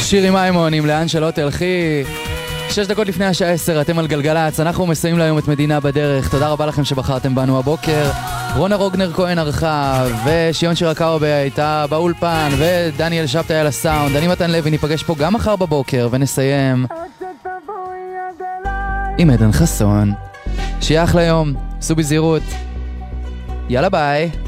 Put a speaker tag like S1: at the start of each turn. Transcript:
S1: שירי מימון עם לאן שלא תלכי. 6 דקות לפני השעה 10, אתם על גלגלץ, אנחנו מסיימים להיום את מדינה בדרך. תודה רבה לכם שבחרתם בנו הבוקר. רונה רוגנר כהן ערכה, ושיון שירקאו הייתה באולפן, ודניאל שבתאי על הסאונד. אני מתן לוי, ניפגש פה גם מחר בבוקר, ונסיים עם עדן חסון. שיהיה אחלה יום, סעו בזהירות. יאללה ביי.